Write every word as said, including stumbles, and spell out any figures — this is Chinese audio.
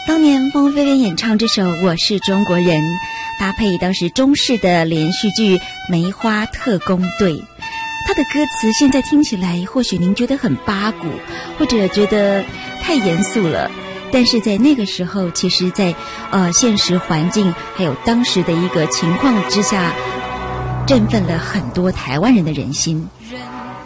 当年凤飞飞演唱这首《我是中国人》，搭配当时中视的连续剧《梅花特工队》，他的歌词现在听起来或许您觉得很八股，或者觉得太严肃了，但是在那个时候，其实在呃现实环境还有当时的一个情况之下，振奋了很多台湾人的人心。